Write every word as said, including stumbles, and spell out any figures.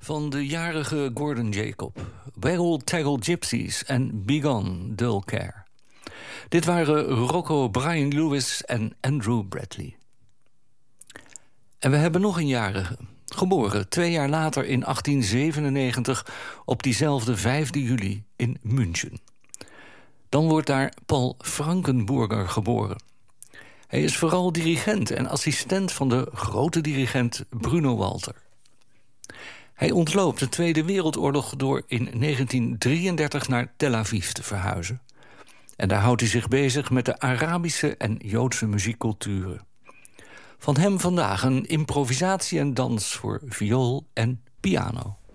Van de jarige Gordon Jacob, Waggle Taggle Gypsies en Begone Dull Care. Dit waren Rocco Brian Lewis en Andrew Bradley. En we hebben nog een jarige, geboren twee jaar later in achttien zevenennegentig... op diezelfde vijfde juli in München. Dan wordt daar Paul Frankenburger geboren. Hij is vooral dirigent en assistent van de grote dirigent Bruno Walter. Hij ontloopt de Tweede Wereldoorlog door in negentien drieëndertig naar Tel Aviv te verhuizen. En daar houdt hij zich bezig met de Arabische en Joodse muziekculturen. Van hem vandaag een improvisatie en dans voor viool en piano.